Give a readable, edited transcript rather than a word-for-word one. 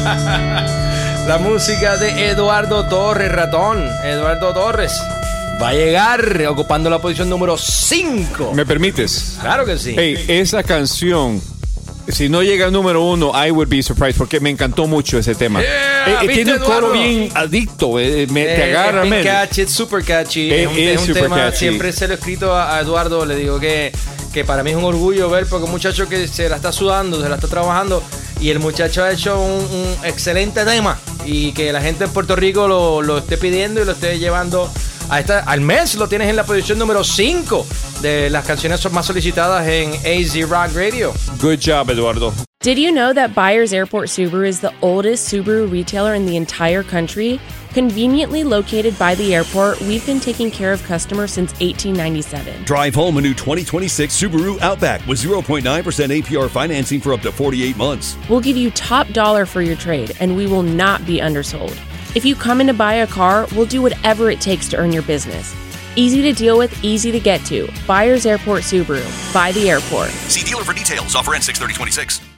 La música de Eduardo Torres, ratón. Eduardo Torres va a llegar ocupando la posición número 5. ¿Me permites? Claro que sí. Hey, esa canción, si no llega al número 1, I would be surprised, porque me encantó mucho ese tema. Tiene un coro bien adicto, te agarra. Es bien catchy, es super catchy. Es un super tema, catchy. siempre se lo he escrito a Eduardo, le digo que para mí es un orgullo ver, porque un muchacho que se la está sudando, se la está trabajando, y el muchacho ha hecho un excelente tema, y que la gente en Puerto Rico lo esté pidiendo y lo esté llevando al mes. Lo tienes en la posición número 5 de las canciones más solicitadas en AZ Rock Radio. Good job, Eduardo. Did you know that Byers Airport Subaru is the oldest Subaru retailer in the entire country? Conveniently located by the airport, we've been taking care of customers since 1897. Drive home a new 2026 Subaru Outback with 0.9% APR financing for up to 48 months. We'll give you top dollar for your trade, and we will not be undersold. If you come in to buy a car, we'll do whatever it takes to earn your business. Easy to deal with, easy to get to. Byers Airport Subaru. By the airport. See dealer for details. Offer ends 6/30/26.